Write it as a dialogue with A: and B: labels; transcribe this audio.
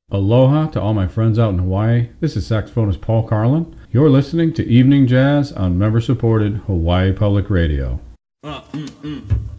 A: Aloha to all my friends out in Hawaii. This is saxophonist Paul Carlin. You're listening to Evening Jazz on member-supported Hawaii Public Radio.